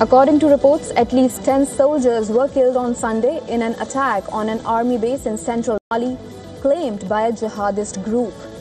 According to reports, at least 10 soldiers were killed on Sunday in an attack on an army base in central Mali, claimed by a jihadist group.